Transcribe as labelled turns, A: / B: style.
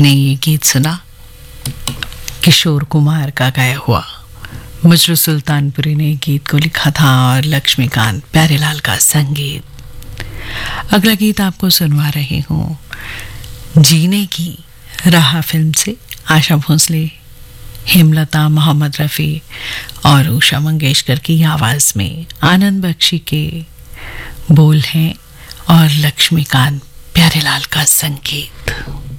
A: आपने ये गीत सुना किशोर कुमार का गाया हुआ। मजरू सुल्तानपुरी ने गीत को लिखा था और लक्ष्मीकांत प्यारेलाल का संगीत। अगला गीत आपको सुनवा रही हूँ जीने की राह फिल्म से। आशा भोसले, हेमलता, मोहम्मद रफ़ी और उषा मंगेशकर की आवाज़ में आनंद बख्शी के बोल हैं और लक्ष्मीकांत प्यारेलाल का संगीत।